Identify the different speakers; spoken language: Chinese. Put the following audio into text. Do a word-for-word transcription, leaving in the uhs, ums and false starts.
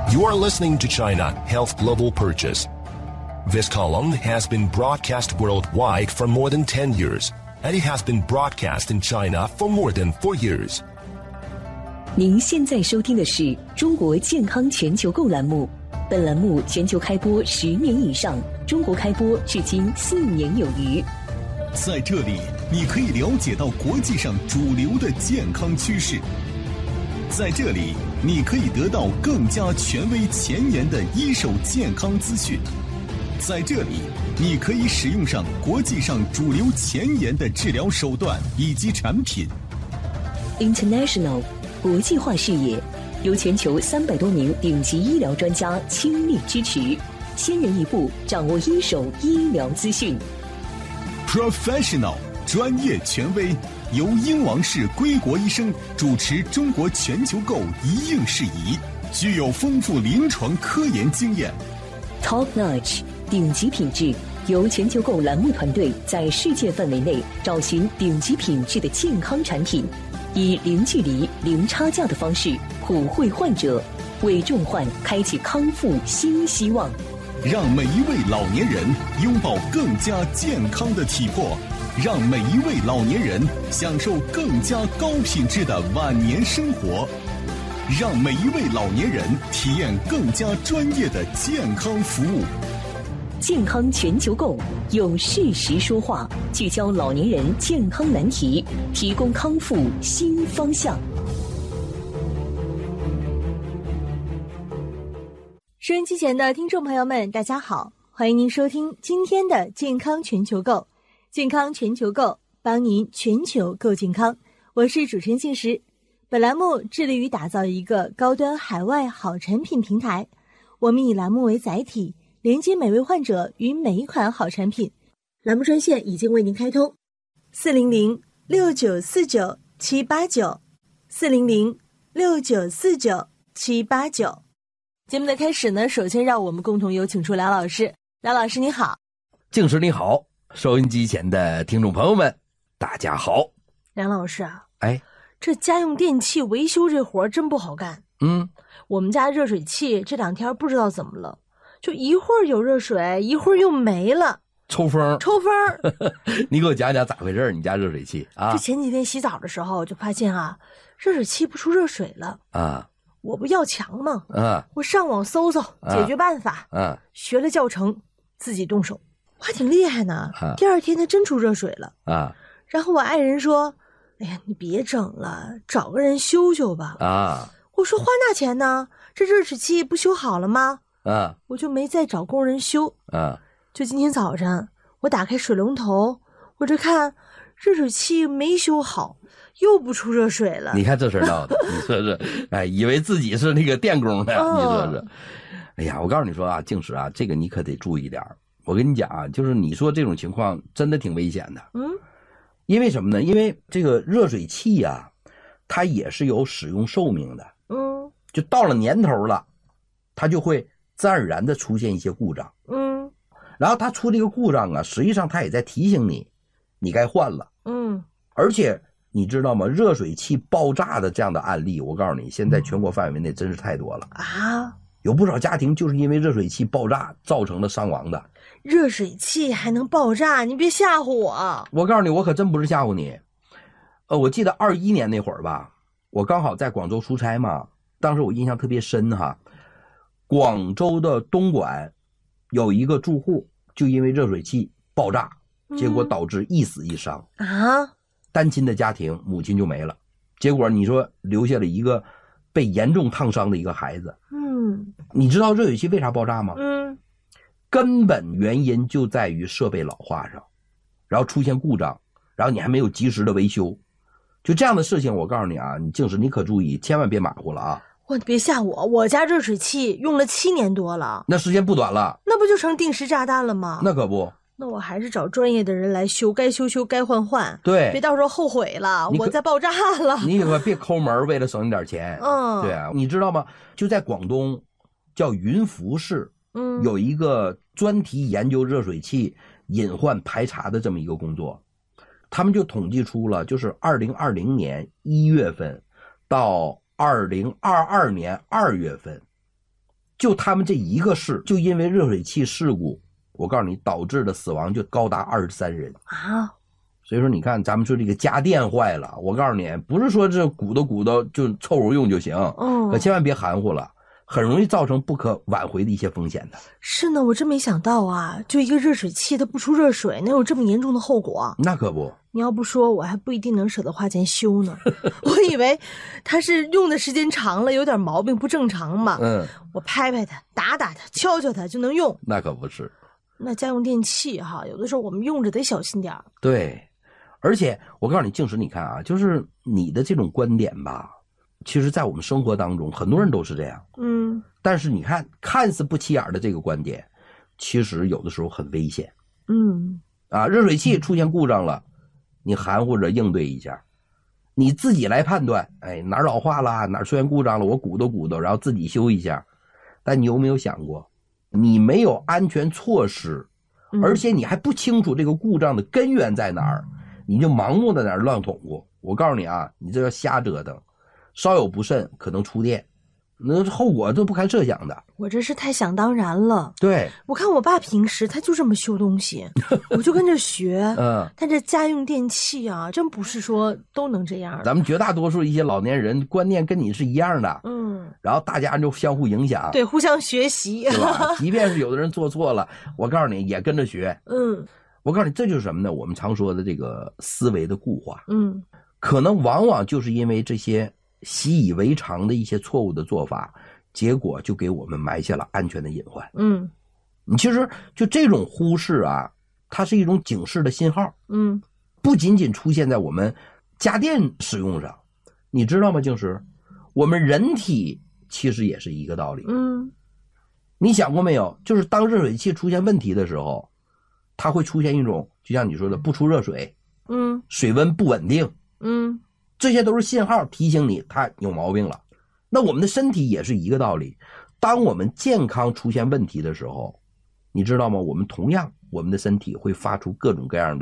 Speaker 1: You are listening to China Health Global Purchase. This column has been broadcast worldwide for more than ten years, and it has been broadcast in China for more than four years.
Speaker 2: 您现在收听的是中国健康全球购栏目，本栏目全球开播十年以上，中国开播至今四年有余。
Speaker 3: 在这里，你可以了解到国际上主流的健康趋势。在这里，你可以得到更加权威前沿的一手健康资讯。在这里，你可以使用上国际上主流前沿的治疗手段以及产品。
Speaker 2: International 国际化视野，由全球三百多名顶级医疗专家倾力支持，先人一步掌握一手医疗资讯。
Speaker 3: Professional 专业权威，由英王氏归国医生主持中国全球购一应事宜，具有丰富临床科研经验。
Speaker 2: Top Notch 顶级品质，由全球购栏目团队在世界范围内找寻顶级品质的健康产品，以零距离、零差价的方式普惠患者，为重患开启康复新希望。
Speaker 3: 让每一位老年人拥抱更加健康的体魄，让每一位老年人享受更加高品质的晚年生活，让每一位老年人体验更加专业的健康服务。
Speaker 2: 健康全球购，用事实说话，聚焦老年人健康难题，提供康复新方向。
Speaker 4: 收音机前的听众朋友们，大家好，欢迎您收听今天的健康全球购。健康全球购，帮您全球购健康。我是主持人信实。本栏目致力于打造一个高端海外好产品平台，我们以栏目为载体，连接每位患者与每一款好产品。栏目专线已经为您开通，四零零六九四九七八九，四零零六九四九七八九。节目的开始呢，首先让我们共同有请出梁老师。梁老师你好。
Speaker 5: 静时你好，收音机前的听众朋友们大家好。
Speaker 4: 梁老师啊，
Speaker 5: 哎，
Speaker 4: 这家用电器维修这活真不好干。
Speaker 5: 嗯，
Speaker 4: 我们家热水器这两天不知道怎么了，就一会儿有热水，一会儿又没了，
Speaker 5: 抽风
Speaker 4: 抽风
Speaker 5: 你给我讲讲咋回事？你家热水器啊？
Speaker 4: 这前几天洗澡的时候就发现啊，热水器不出热水了
Speaker 5: 啊。
Speaker 4: 我不要强吗？
Speaker 5: 啊，
Speaker 4: 我上网搜搜解决办法，
Speaker 5: 啊，
Speaker 4: 学了教程，自己动手，还挺厉害呢。
Speaker 5: 啊，
Speaker 4: 第二天它真出热水了
Speaker 5: 啊。
Speaker 4: 然后我爱人说：“哎呀，你别整了，找个人修修吧。”
Speaker 5: 啊，
Speaker 4: 我说花那钱呢？这热水器不修好了吗？
Speaker 5: 啊，
Speaker 4: 我就没再找工人修。
Speaker 5: 啊，
Speaker 4: 就今天早上，我打开水龙头，我这看热水器没修好。又不出热水了，
Speaker 5: 你看这事闹的，你说是，哎，以为自己是那个电工的，
Speaker 4: 哦、
Speaker 5: 你说是，哎呀，我告诉你说啊，静时啊，这个你可得注意点。我跟你讲啊，就是你说这种情况真的挺危险的，
Speaker 4: 嗯，
Speaker 5: 因为什么呢？因为这个热水器啊，它也是有使用寿命的，
Speaker 4: 嗯，
Speaker 5: 就到了年头了，它就会自然而然的出现一些故障，
Speaker 4: 嗯，
Speaker 5: 然后它出这个故障啊，实际上它也在提醒你，你该换了，
Speaker 4: 嗯，
Speaker 5: 而且。你知道吗？热水器爆炸的这样的案例，我告诉你，现在全国范围内真是太多了
Speaker 4: 啊！
Speaker 5: 有不少家庭就是因为热水器爆炸造成了伤亡的。
Speaker 4: 热水器还能爆炸？你别吓唬我！
Speaker 5: 我告诉你，我可真不是吓唬你。呃，我记得二一年那会儿吧，我刚好在广州出差嘛，当时我印象特别深哈。广州的东莞有一个住户就因为热水器爆炸，结果导致一死一伤、
Speaker 4: 嗯、啊。
Speaker 5: 单亲的家庭，母亲就没了，结果你说留下了一个被严重烫伤的一个孩子。
Speaker 4: 嗯，
Speaker 5: 你知道热水器为啥爆炸吗？
Speaker 4: 嗯，
Speaker 5: 根本原因就在于设备老化上，然后出现故障，然后你还没有及时的维修，就这样的事情，我告诉你啊，你静时你可注意，千万别马虎了啊！
Speaker 4: 我别吓我，我家热水器用了七年多了，
Speaker 5: 那时间不短了，
Speaker 4: 那不就成定时炸弹了吗？
Speaker 5: 那可不。
Speaker 4: 那我还是找专业的人来修，该修修，该换换。
Speaker 5: 对，
Speaker 4: 别到时候后悔了，我再爆炸了。
Speaker 5: 你可别抠门，为了省你点钱。
Speaker 4: 嗯，
Speaker 5: 对啊，你知道吗？就在广东，叫云浮市，
Speaker 4: 嗯，
Speaker 5: 有一个专题研究热水器隐患排查的这么一个工作，他们就统计出了，就是二零二零年一月份到二零二二年二月份， 就他们这一个市，就因为热水器事故，我告诉你，导致的死亡就高达二十三人
Speaker 4: 啊。
Speaker 5: 所以说，你看咱们说这个家电坏了，我告诉你，不是说这鼓捣鼓捣就凑合用就行，
Speaker 4: 嗯，
Speaker 5: 可千万别含糊了。很容易造成不可挽回的一些风险的。
Speaker 4: 是呢，我真没想到啊，就一个热水器它不出热水，能有这么严重的后果。
Speaker 5: 那可不，
Speaker 4: 你要不说，我还不一定能舍得花钱修呢。我以为它是用的时间长了，有点毛病不正常嘛。
Speaker 5: 嗯，
Speaker 4: 我拍拍它，打打它，敲敲它就能用。
Speaker 5: 那可不是。
Speaker 4: 那家用电器哈，有的时候我们用着得小心点儿。
Speaker 5: 对，而且我告诉你，静时，你看啊，就是你的这种观点吧。其实在我们生活当中很多人都是这样，
Speaker 4: 嗯，
Speaker 5: 但是你看看似不起眼的这个观点，其实有的时候很危险。
Speaker 4: 嗯，
Speaker 5: 啊，热水器出现故障了，你含糊着应对一下，你自己来判断，哎，哪儿老化了，哪儿出现故障了，我鼓捣鼓捣，然后自己修一下。但你有没有想过，你没有安全措施，而且你还不清楚这个故障的根源在哪儿，你就盲目的在那儿乱捅咕，我告诉你啊，你这要瞎折腾，稍有不慎可能触电，那后果都不堪设想的。
Speaker 4: 我这是太想当然了。
Speaker 5: 对，
Speaker 4: 我看我爸平时他就这么修东西，我就跟着学。
Speaker 5: 嗯，
Speaker 4: 但这家用电器啊，真不是说都能这样的。
Speaker 5: 咱们绝大多数一些老年人观念跟你是一样的，
Speaker 4: 嗯，
Speaker 5: 然后大家就相互影响，
Speaker 4: 对，互相学习，
Speaker 5: 对吧？即便是有的人做错了，我告诉你也跟着学。
Speaker 4: 嗯，
Speaker 5: 我告诉你，这就是什么呢？我们常说的这个思维的固化。
Speaker 4: 嗯，
Speaker 5: 可能往往就是因为这些习以为常的一些错误的做法，结果就给我们埋下了安全的隐患。
Speaker 4: 嗯，
Speaker 5: 你其实就这种忽视啊，它是一种警示的信号。
Speaker 4: 嗯，
Speaker 5: 不仅仅出现在我们家电使用上，你知道吗？静时，我们人体其实也是一个道理。
Speaker 4: 嗯，
Speaker 5: 你想过没有？就是当热水器出现问题的时候，它会出现一种，就像你说的，不出热水，
Speaker 4: 嗯，
Speaker 5: 水温不稳定，
Speaker 4: 嗯，
Speaker 5: 这些都是信号提醒你它有毛病了。那我们的身体也是一个道理，当我们健康出现问题的时候，你知道吗？我们同样，我们的身体会发出各种各样的